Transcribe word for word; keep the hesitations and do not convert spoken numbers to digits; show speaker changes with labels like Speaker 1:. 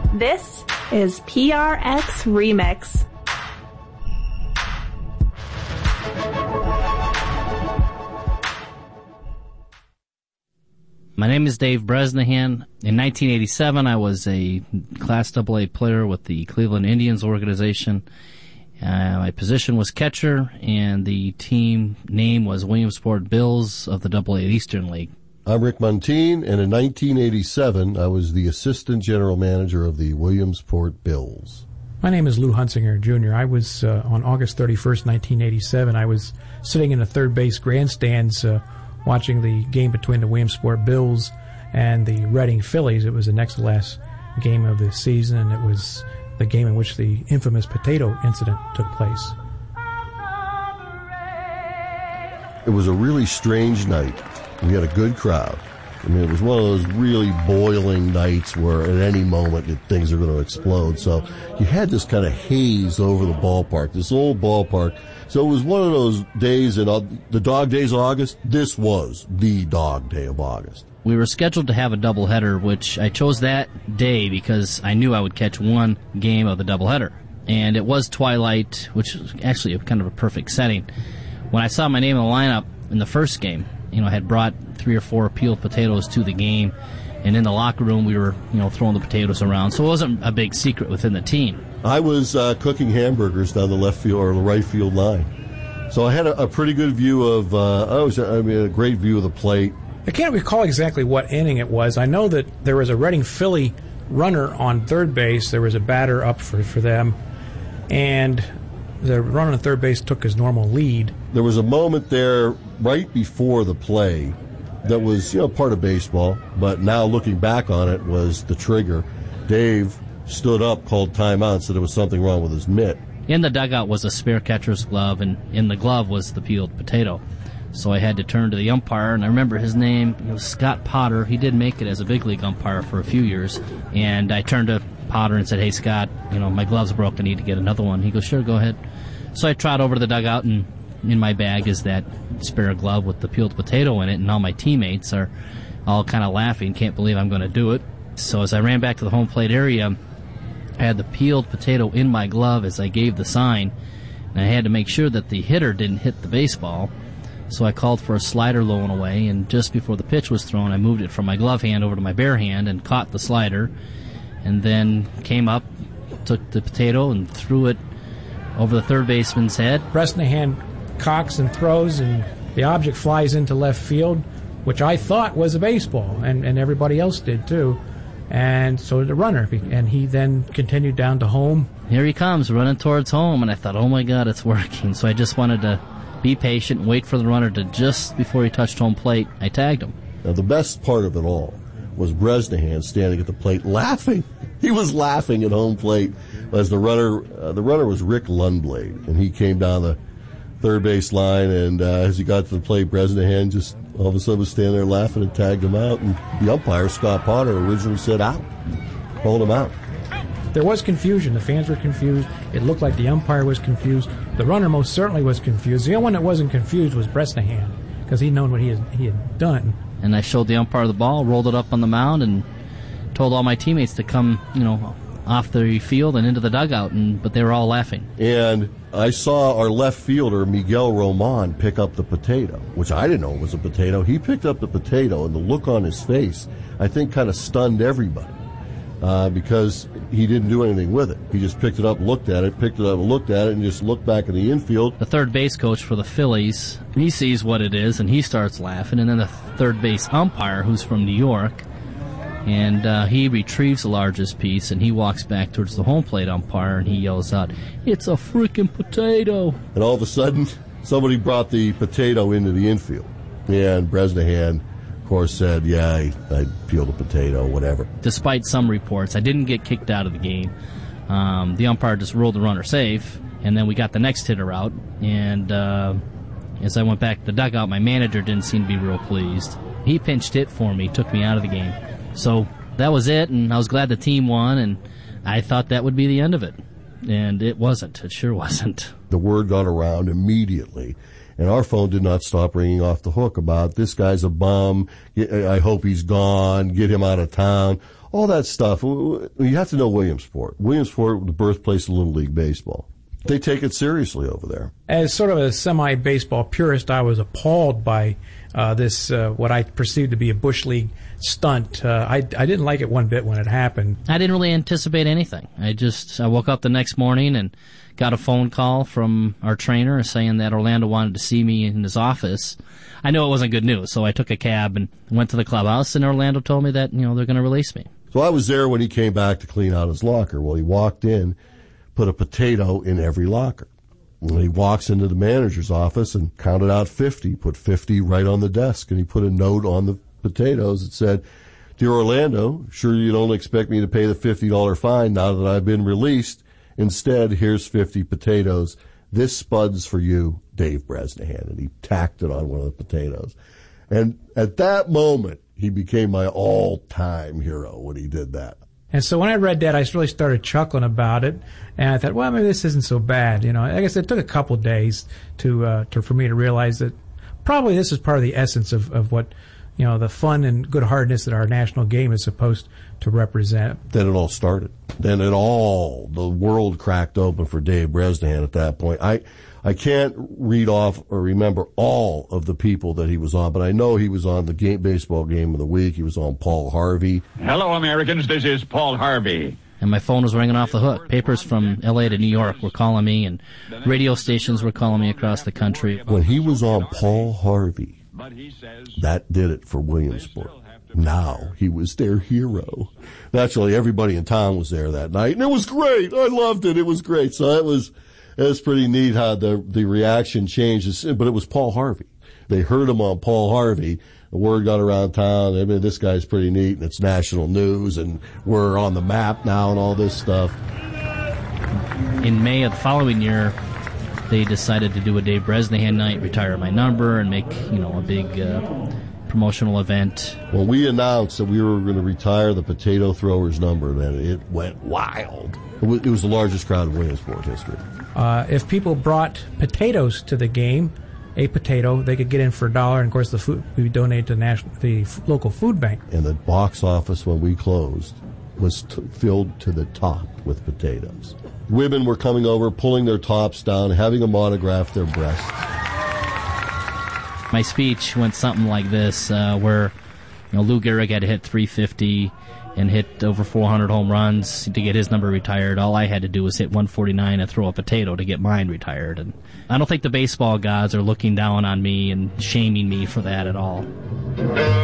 Speaker 1: This is P R X Remix.
Speaker 2: My name is Dave Bresnahan. In nineteen eighty-seven, I was a Class double A player with the Cleveland Indians organization. Uh, my position was catcher, and the team name was Williamsport Bills of the double A Eastern League.
Speaker 3: I'm Rick Montine, and in nineteen eighty-seven, I was the assistant general manager of the Williamsport Bills.
Speaker 4: My name is Lou Hunsinger, Junior I was, uh, on August thirty-first, nineteen eighty-seven, I was sitting in the third base grandstands uh, watching the game between the Williamsport Bills and the Reading Phillies. It was the next to last game of the season, and it was the game in which the infamous potato incident took place.
Speaker 3: It was a really strange night. We had a good crowd. I mean, it was one of those really boiling nights where at any moment things are going to explode. So you had this kind of haze over the ballpark, this old ballpark. So it was one of those days, in uh, the dog days of August. This was the dog day of August.
Speaker 2: We were scheduled to have a doubleheader, which I chose that day because I knew I would catch one game of the doubleheader. And it was twilight, which was actually a kind of a perfect setting. When I saw my name in the lineup in the first game, you know, I had brought three or four peeled potatoes to the game, and in the locker room we were, you know, throwing the potatoes around. So it wasn't a big secret within the team.
Speaker 3: I was uh, cooking hamburgers down the left field or the right field line. So I had a, a pretty good view of, uh, I was, I mean, a great view of the plate.
Speaker 4: I can't recall exactly what inning it was. I know that there was a Reading Philly runner on third base. There was a batter up for, for them, and the runner on third base took his normal lead.
Speaker 3: There was a moment there right before the play that was, you know, part of baseball, but now looking back on it was the trigger. Dave stood up, called timeout, said there was something wrong with his mitt.
Speaker 2: In the dugout was a spare catcher's glove, and in the glove was the peeled potato. So I had to turn to the umpire, and I remember his name, it was Scott Potter. He did make it as a big league umpire for a few years. And I turned to Potter and said, "Hey, Scott, you know, my glove's broke. I need to get another one." He goes, "Sure, go ahead." So I trot over to the dugout, and in my bag is that spare glove with the peeled potato in it, and all my teammates are all kind of laughing, can't believe I'm going to do it. So as I ran back to the home plate area, I had the peeled potato in my glove as I gave the sign, and I had to make sure that the hitter didn't hit the baseball. So I called for a slider low and away, and just before the pitch was thrown, I moved it from my glove hand over to my bare hand and caught the slider, and then came up, took the potato, and threw it over the third baseman's head.
Speaker 4: Bresnahan cocks and throws, and the object flies into left field, which I thought was a baseball, and, and everybody else did too. And so did the runner, and he then continued down to home.
Speaker 2: Here he comes, running towards home, and I thought, oh my God, it's working. So I just wanted to be patient and wait for the runner to, just before he touched home plate, I tagged him.
Speaker 3: Now, the best part of it all was Bresnahan standing at the plate laughing. He was laughing at home plate as the runner, uh, the runner was Rick Lundblade, and he came down the third base line, and uh, as he got to the plate, Bresnahan just all of a sudden was standing there laughing and tagged him out, and the umpire, Scott Potter, originally said out, called him out.
Speaker 4: There was confusion. The fans were confused. It looked like the umpire was confused. The runner most certainly was confused. The only one that wasn't confused was Bresnahan, because he'd known what he had, he had done.
Speaker 2: And I showed the umpire the ball, rolled it up on the mound, and told all my teammates to come, you know, off the field and into the dugout, and but they were all laughing.
Speaker 3: And I saw our left fielder, Miguel Roman, pick up the potato, which I didn't know was a potato. He picked up the potato, and the look on his face, I think, kind of stunned everybody. Uh, because he didn't do anything with it. He just picked it up, looked at it, picked it up, looked at it, and just looked back in the infield.
Speaker 2: The third base coach for the Phillies, he sees what it is, and he starts laughing. And then the third base umpire, who's from New York, and uh, he retrieves the largest piece, and he walks back towards the home plate umpire, and he yells out, "It's a freaking potato!"
Speaker 3: And all of a sudden, somebody brought the potato into the infield. And Bresnahan, of course, said, yeah, I, I peeled a potato, whatever.
Speaker 2: Despite some reports, I didn't get kicked out of the game. Um, the umpire just ruled the runner safe, and then we got the next hitter out. And uh, as I went back to the dugout, my manager didn't seem to be real pleased. He pinched hit for me, took me out of the game. So that was it, and I was glad the team won, and I thought that would be the end of it. And it wasn't. It sure wasn't.
Speaker 3: The word got around immediately. And our phone did not stop ringing off the hook about this guy's a bum. I hope he's gone. Get him out of town. All that stuff. You have to know Williamsport. Williamsport, the birthplace of Little League Baseball. They take it seriously over there.
Speaker 4: As sort of a semi-baseball purist, I was appalled by uh, this, uh, what I perceived to be a Bush League stunt. Uh, I, I didn't like it one bit when it happened.
Speaker 2: I didn't really anticipate anything. I just I woke up the next morning and got a phone call from our trainer saying that Orlando wanted to see me in his office. I knew it wasn't good news, so I took a cab and went to the clubhouse, and Orlando told me that, you know, they're going to release me.
Speaker 3: So I was there when he came back to clean out his locker. Well, he walked in, put a potato in every locker. When he walks into the manager's office and counted out fifty, put fifty right on the desk, and he put a note on the potatoes that said, "Dear Orlando, sure you don't expect me to pay the fifty dollars fine now that I've been released. Instead, here's fifty potatoes. This spud's for you, Dave Bresnahan." And he tacked it on one of the potatoes. And at that moment, he became my all-time hero when he did that.
Speaker 4: And so when I read that, I really started chuckling about it, and I thought, well, maybe this isn't so bad. You know, I guess it took a couple of days to, uh, to for me to realize that probably this is part of the essence of, of what, you know, the fun and good-heartedness that our national game is supposed to represent.
Speaker 3: Then it all started. Then it all, the world cracked open for Dave Bresnahan at that point. I, I can't read off or remember all of the people that he was on, but I know he was on the game, baseball game of the week. He was on Paul Harvey.
Speaker 5: Hello, Americans. This is Paul Harvey.
Speaker 2: And my phone was ringing off the hook. Papers from L A to New York were calling me, and radio stations were calling me across the country.
Speaker 3: When he was on Paul Harvey, that did it for Williamsport. Now he was their hero. Naturally, everybody in town was there that night, and it was great. I loved it. It was great. So it was, it was pretty neat how the the reaction changed. But it was Paul Harvey. They heard him on Paul Harvey. The word got around town. I mean, this guy's pretty neat, and it's national news, and we're on the map now, and all this stuff.
Speaker 2: In May of the following year, they decided to do a Dave Bresnahan night, retire my number, and make, you know, a big uh, promotional event.
Speaker 3: When we announced that we were going to retire the potato throwers number, then it went wild. It was, it was the largest crowd in Williamsport history.
Speaker 4: Uh, if people brought potatoes to the game, a potato, they could get in for a dollar, and of course the food we donate to the national, the f- local food bank.
Speaker 3: And the box office when we closed was t- filled to the top with potatoes. Women were coming over, pulling their tops down, having them autograph their breasts.
Speaker 2: My speech went something like this, uh, where, you know, Lou Gehrig had to hit three fifty and hit over four hundred home runs to get his number retired. All I had to do was hit one forty-nine and throw a potato to get mine retired. And I don't think the baseball gods are looking down on me and shaming me for that at all.